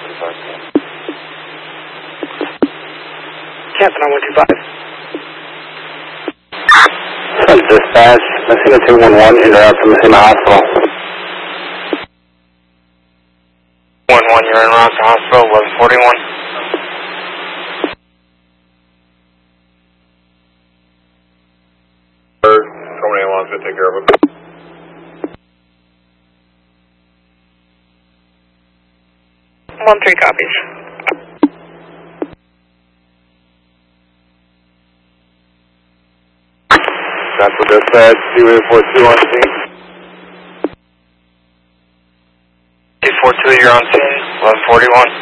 Captain, on 125. Dispatch, Messina 211, in route to Messina Hospital. 11, you're en route to hospital, 1141. Somebody wants to take care of it. Three copies. That's for dispatch, 2842 on scene. 242, you're on scene, 1141.